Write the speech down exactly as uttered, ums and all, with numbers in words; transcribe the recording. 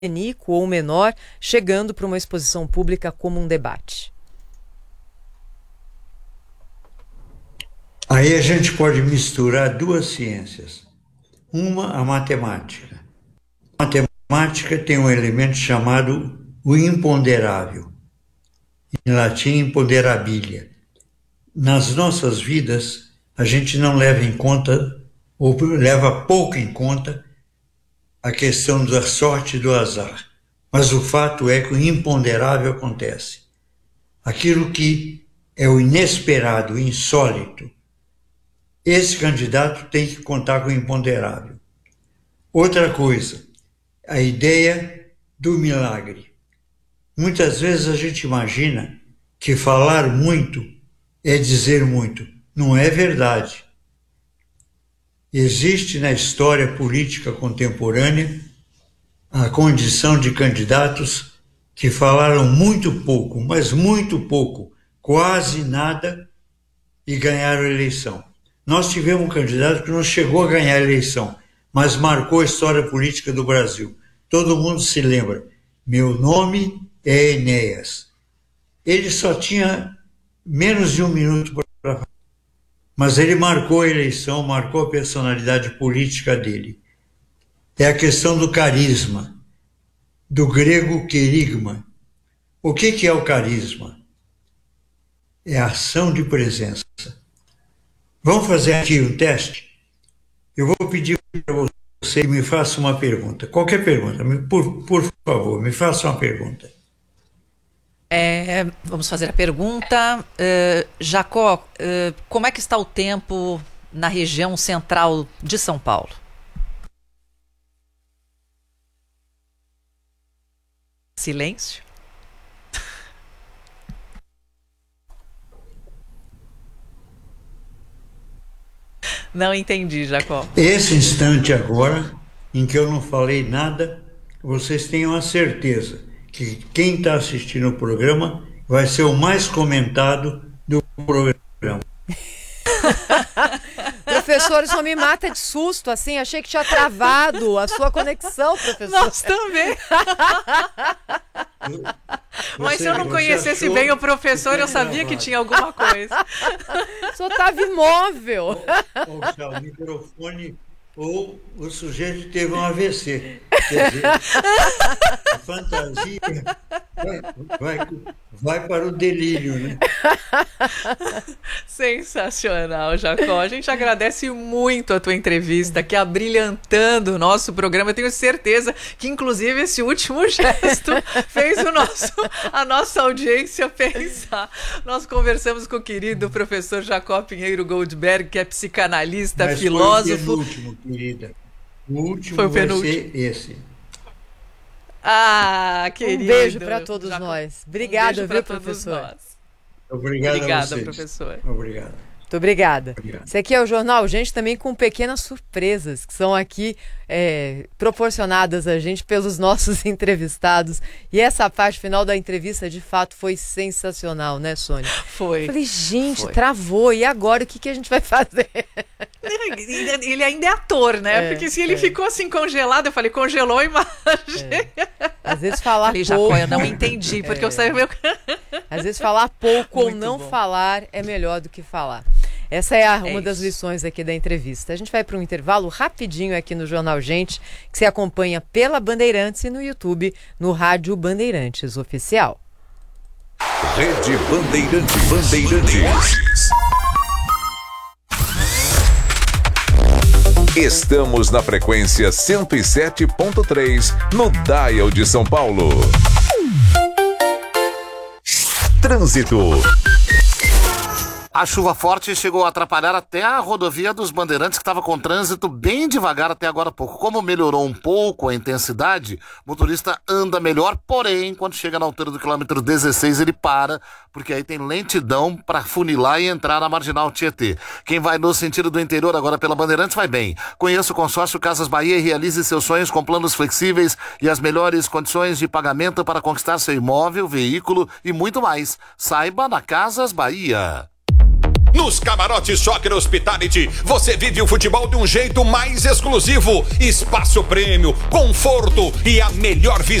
pequenico ou menor, chegando para uma exposição pública como um debate? Aí a gente pode misturar duas ciências. Uma, a matemática. A matemática tem um elemento chamado o imponderável. Em latim, imponderabilia. Nas nossas vidas, a gente não leva em conta, ou leva pouco em conta, a questão da sorte e do azar. Mas o fato é que o imponderável acontece. Aquilo que é o inesperado, o insólito. Esse candidato tem que contar com o imponderável. Outra coisa, a ideia do milagre. Muitas vezes a gente imagina que falar muito é dizer muito. Não é verdade. Existe na história política contemporânea a condição de candidatos que falaram muito pouco, mas muito pouco, quase nada, e ganharam a eleição. Nós tivemos um candidato que não chegou a ganhar a eleição, mas marcou a história política do Brasil. Todo mundo se lembra. Meu nome é Enéas. Ele só tinha menos de um minuto para falar, mas ele marcou a eleição, marcou a personalidade política dele. É a questão do carisma, do grego querigma. O que, que é o carisma? É a ação de presença. Vamos fazer aqui um teste? Eu vou pedir para você que me faça uma pergunta. Qualquer pergunta, por, por favor, me faça uma pergunta. É, vamos fazer a pergunta. Uh, Jacó, uh, como é que está o tempo na região central de São Paulo? Silêncio. Não entendi, Jacó. Esse instante agora, em que eu não falei nada, vocês tenham a certeza que quem está assistindo o programa vai ser o mais comentado do programa. Professor, isso me mata de susto, assim, achei que tinha travado a sua conexão, professor. Nós também. Você, Mas se eu não conhecesse achou... bem o professor, eu sabia que tinha alguma coisa. O senhor estava imóvel. Ou, ou o microfone, ou o sujeito teve um A V C. Quer dizer, a fantasia vai, vai, vai para o delírio, né? Sensacional, Jacó. A gente agradece muito a tua entrevista, aqui abrilhantando o nosso programa. Eu tenho certeza que, inclusive, esse último gesto fez o nosso, a nossa audiência pensar. Nós conversamos com o querido professor Jacó Pinheiro Goldberg, que é psicanalista, Mas filósofo. Foi o penúltimo, querida. O último foi o vai penúltimo. ser esse. Ah, querido. Um beijo para todos Jacó. nós. Obrigada, um viu, professor? Nós. Obrigado Obrigada, a vocês. professor. Obrigado. Muito obrigada. Obrigado. Esse aqui é o Jornal Gente, também com pequenas surpresas que são aqui é, proporcionadas a gente pelos nossos entrevistados. E essa parte final da entrevista, de fato, foi sensacional, né, Sônia? Foi. Eu falei, gente, foi. Travou. E agora, o que, que a gente vai fazer? Ele ainda é ator, né? É, Porque se ele é. ficou assim congelado, eu falei, congelou a imagem. É. Às vezes falar falei, pouco... Jacó, eu não entendi, porque é. eu saí... Meu... Às vezes falar pouco Muito ou não bom. falar é melhor do que falar. Essa é a, uma é das lições aqui da entrevista. A gente vai para um intervalo rapidinho aqui no Jornal Gente, que se acompanha pela Bandeirantes e no YouTube, no Rádio Bandeirantes Oficial. Rede Bandeirantes. Bandeirantes. Estamos na frequência cento e sete ponto três, no Dial de São Paulo. Trânsito. A chuva forte chegou a atrapalhar até a rodovia dos Bandeirantes, que estava com trânsito bem devagar até agora há pouco. Como melhorou um pouco a intensidade, o motorista anda melhor, porém, quando chega na altura do quilômetro dezesseis, ele para, porque aí tem lentidão para funilar e entrar na Marginal Tietê. Quem vai no sentido do interior agora pela Bandeirantes vai bem. Conheça o consórcio Casas Bahia e realize seus sonhos com planos flexíveis e as melhores condições de pagamento para conquistar seu imóvel, veículo e muito mais. Saiba na Casas Bahia. Nos camarotes Soccer Hospitality, você vive o futebol de um jeito mais exclusivo. Espaço prêmio, conforto e a melhor visão